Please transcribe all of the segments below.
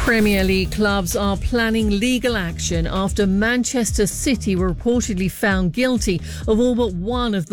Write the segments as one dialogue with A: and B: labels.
A: Premier League clubs are planning legal action after Manchester City were reportedly found guilty of all but one of the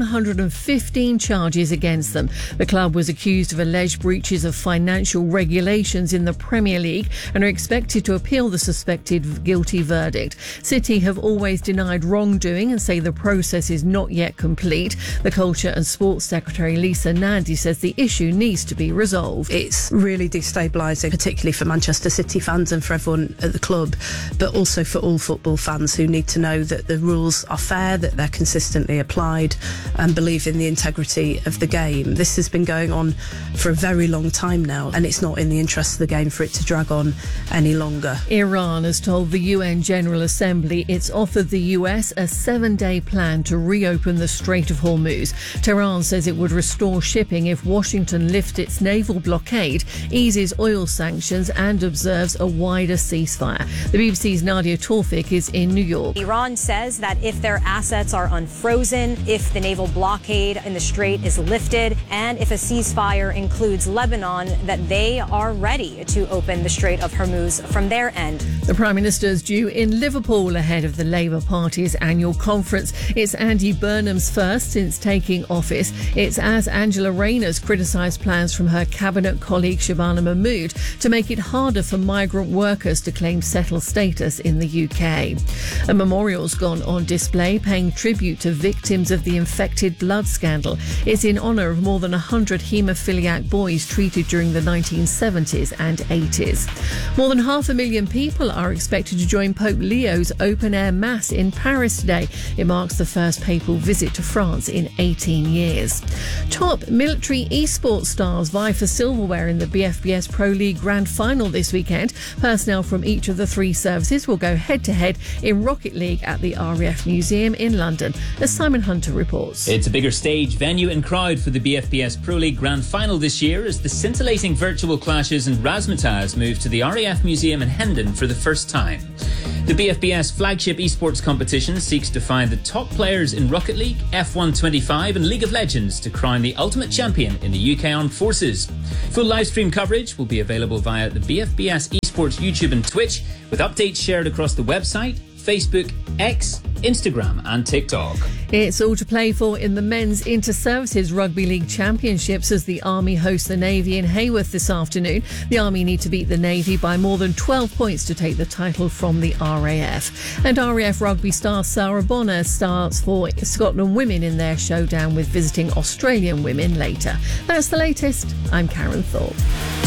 A: 115 charges against them. The club was accused of alleged breaches of financial regulations in the Premier League and are expected to appeal the suspected guilty verdict. City have always denied wrongdoing and say the process is not yet complete. The Culture and Sports Secretary Lisa Nandy says the issue needs to be resolved.
B: It's really destabilising, particularly for Manchester City fans and for everyone at the club, but also for all football fans who need to know that the rules are fair, that they're consistently applied, and believe in the integrity of the game. This has been going on for a very long time now, and it's not in the interest of the game for it to drag on any longer.
A: Iran has told the UN General Assembly it's offered the US a 7-day plan to reopen the Strait of Hormuz. Tehran says it would restore shipping if Washington lifts its naval blockade, eases oil sanctions and observes a wider ceasefire. The BBC's Nadia Tawfik is in New York.
C: Iran says that if their assets are unfrozen, if the naval blockade in the Strait is lifted, and if a ceasefire includes Lebanon, that they are ready to open the Strait of Hormuz from their end.
A: The Prime Minister is due in Liverpool ahead of the Labour Party's annual conference. It's Andy Burnham's first since taking office. It's as Angela Rayner's criticised plans from her cabinet colleague Shabana Mahmood to make it harder for migrant workers to claim settled status in the UK. A memorial's gone on display paying tribute to victims of the infected blood scandal. It's in honour of more than 100 haemophiliac boys treated during the 1970s and 80s. More than 500,000 people are expected to join Pope Leo's open-air mass in Paris today. It marks the first papal visit to France in 18 years. Top military esports stars vie for silverware in the BFBS Pro League Grand Final this weekend. Personnel from each of the three services will go head-to-head in Rocket League at the RAF Museum in London, as Simon Hunter reports.
D: It's a bigger stage, venue and crowd for the BFBS Pro League Grand Final this year as the scintillating virtual clashes and razzmatazz move to the RAF Museum in Hendon for the first time. The BFBS flagship esports competition seeks to find the top players in Rocket League, F1 25 and League of Legends to crown the ultimate champion in the UK Armed Forces. Full live stream coverage will be available via the BFBS Esports YouTube and Twitch, with updates shared across the website, Facebook, X, Instagram and TikTok.
A: It's all to play for in the Men's Inter-Services Rugby League Championships as the Army hosts the Navy in Hayworth this afternoon. The Army need to beat the Navy by more than 12 points to take the title from the RAF. And RAF rugby star Sarah Bonner starts for Scotland women in their showdown with visiting Australian women later. That's the latest. I'm Karen Thorpe.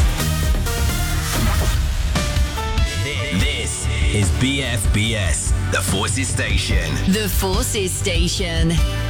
E: This is BFBS, the Forces Station.
F: The Forces Station.